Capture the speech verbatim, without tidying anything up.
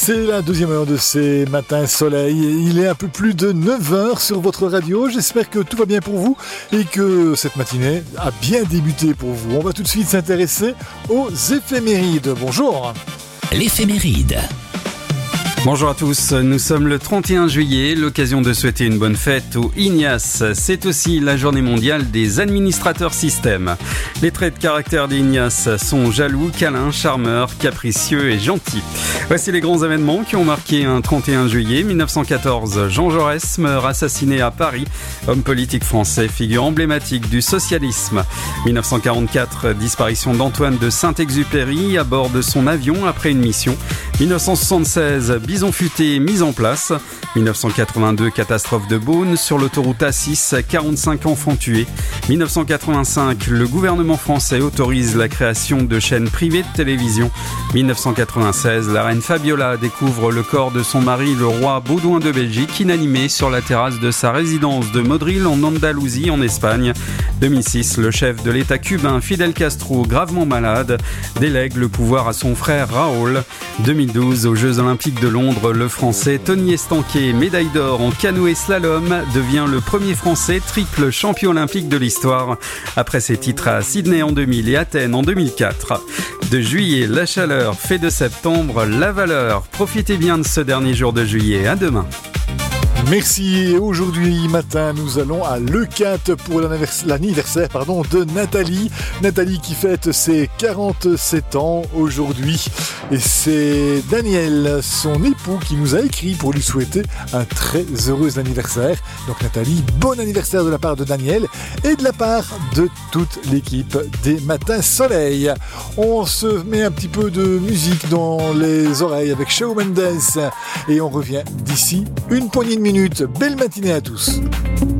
C'est la deuxième heure de ces matins soleil. Il est un peu plus de neuf heures sur votre radio. J'espère que tout va bien pour vous et que cette matinée a bien débuté pour vous. On va tout de suite s'intéresser aux éphémérides. Bonjour. L'éphéméride. Bonjour à tous, nous sommes le trente et un juillet, l'occasion de souhaiter une bonne fête au I N I A S. C'est aussi la journée mondiale des administrateurs système. Les traits de caractère des I N I A S sont jaloux, câlins, charmeurs, capricieux et gentils. Voici les grands événements qui ont marqué un trente et un juillet mille neuf cent quatorze. Jean Jaurès meurt assassiné à Paris, homme politique français, figure emblématique du socialisme. mille neuf cent quarante-quatre, disparition d'Antoine de Saint-Exupéry à bord de son avion après une mission. mille neuf cent soixante-seize, Bison futé mise en place. mille neuf cent quatre-vingt-deux, catastrophe de Beaune sur l'autoroute A six, quarante-cinq enfants tués. mille neuf cent quatre-vingt-cinq, le gouvernement français autorise la création de chaînes privées de télévision. mille neuf cent quatre-vingt-seize, la reine Fabiola découvre le corps de son mari, le roi Baudouin de Belgique, inanimé sur la terrasse de sa résidence de Modril en Andalousie, en Espagne. deux mille six, le chef de l'État cubain Fidel Castro, gravement malade, délègue le pouvoir à son frère Raoul. deux mille douze, aux Jeux Olympiques de Londres, le Français Tony Estanquet, médaille d'or en canoë slalom, devient le premier Français triple champion olympique de l'histoire, après ses titres à Sydney en deux mille et Athènes en deux mille quatre. De juillet, la chaleur fait de septembre la valeur. Profitez bien de ce dernier jour de juillet. À demain. Merci. Aujourd'hui matin, nous allons à Leucate pour l'anniversaire pardon, de Nathalie. Nathalie qui fête ses quarante-sept ans aujourd'hui. Et c'est Daniel, son époux, qui nous a écrit pour lui souhaiter un très heureux anniversaire. Donc Nathalie, bon anniversaire de la part de Daniel et de la part de toute l'équipe des Matins Soleil. On se met un petit peu de musique dans les oreilles avec Shawn Mendes et on revient d'ici une poignée de minutes. Belle matinée à tous.